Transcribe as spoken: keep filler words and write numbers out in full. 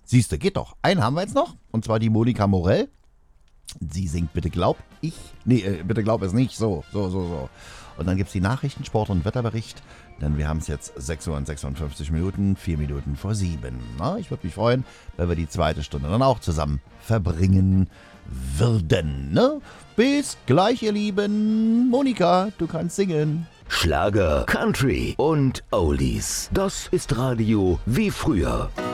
Siehste, geht doch. Einen haben wir jetzt noch, und zwar die Monika Morell. Sie singt Bitte glaub ich, nee, äh, bitte glaub es nicht, so, so, so, so. Und dann gibt es die Nachrichten, Sport- und Wetterbericht, denn wir haben es jetzt sechs Uhr und sechsundfünfzig Minuten, vier Minuten vor sieben. Na, ich würde mich freuen, wenn wir die zweite Stunde dann auch zusammen verbringen würden. Ne? Bis gleich, ihr Lieben. Monika, du kannst singen. Schlager, Country und Oldies. Das ist Radio wie früher.